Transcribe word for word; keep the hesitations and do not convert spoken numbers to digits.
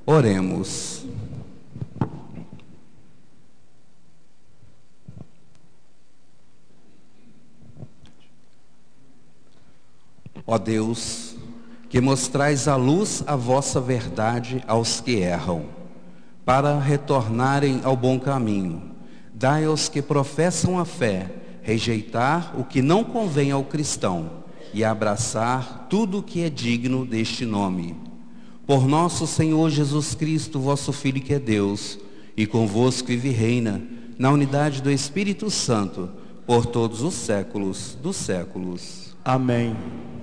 Oremos. Ó Deus, que mostrais a luz a vossa verdade aos que erram, para retornarem ao bom caminho, dai aos que professam a fé rejeitar o que não convém ao cristão e abraçar tudo o que é digno deste nome. Por nosso Senhor Jesus Cristo, vosso Filho que é Deus, e convosco vive e reina, na unidade do Espírito Santo, por todos os séculos dos séculos. Amém.